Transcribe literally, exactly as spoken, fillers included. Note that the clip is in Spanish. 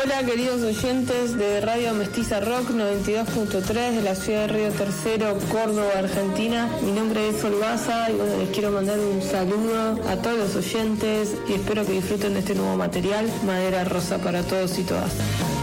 Hola queridos oyentes de Radio Mestiza Rock noventa y dos punto tres de la ciudad de Río Tercero, Córdoba, Argentina. Mi nombre es Olvaza y bueno, les quiero mandar un saludo a todos los oyentes y espero que disfruten de este nuevo material, Madera Rosa para todos y todas.